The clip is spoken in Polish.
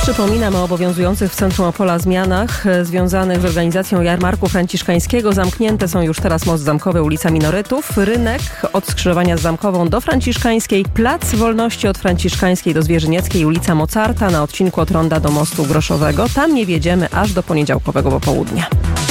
Przypominam o obowiązujących w centrum Opola zmianach związanych z organizacją Jarmarku Franciszkańskiego. Zamknięte są już teraz most zamkowy, ulica Minorytów, rynek od skrzyżowania z Zamkową do Franciszkańskiej, Plac Wolności od Franciszkańskiej do Zwierzynieckiej, ulica Mozarta na odcinku od Ronda do Mostu Groszowego. Tam nie wjedziemy aż do poniedziałkowego popołudnia.